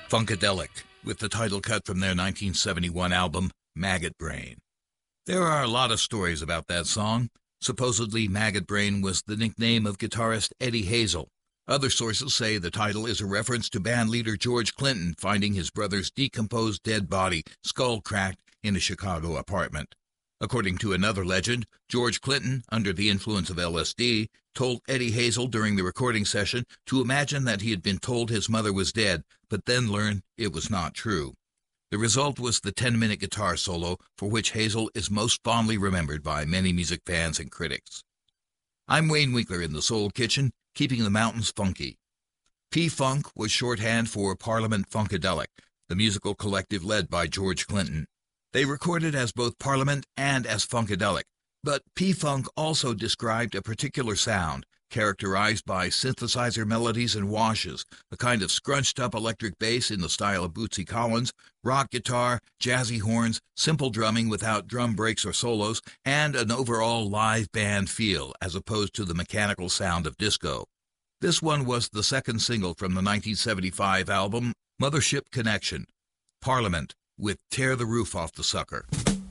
Funkadelic, with the title cut from their 1971 album, Maggot Brain. There are a lot of stories about that song. Supposedly, Maggot Brain was the nickname of guitarist Eddie Hazel. Other sources say the title is a reference to band leader George Clinton finding his brother's decomposed dead body, skull cracked, in a Chicago apartment. According to another legend, George Clinton, under the influence of LSD, told Eddie Hazel during the recording session to imagine that he had been told his mother was dead, but then learned it was not true. The result was the 10-minute guitar solo, for which Hazel is most fondly remembered by many music fans and critics. I'm Wayne Winkler in the Soul Kitchen, keeping the mountains funky. P-Funk was shorthand for Parliament Funkadelic, the musical collective led by George Clinton. They recorded as both Parliament and as Funkadelic, but P-Funk also described a particular sound, characterized by synthesizer melodies and washes, a kind of scrunched-up electric bass in the style of Bootsy Collins, rock guitar, jazzy horns, simple drumming without drum breaks or solos, and an overall live band feel, as opposed to the mechanical sound of disco. This one was the second single from the 1975 album, Mothership Connection, Parliament, with Tear the Roof Off the Sucker.